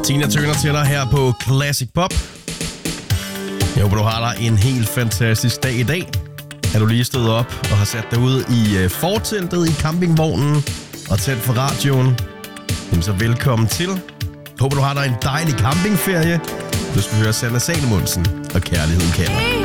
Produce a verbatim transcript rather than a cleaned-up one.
Tina Turner til dig her på Classic Pop. Jeg håber, du har dig en helt fantastisk dag i dag. Er du lige stået op og har sat dig ud i forteltet i campingvognen og tændt for radioen, så velkommen til. Jeg håber, du har dig en dejlig campingferie. Du skal høre Sanne Salomonsen og Kærligheden kalder.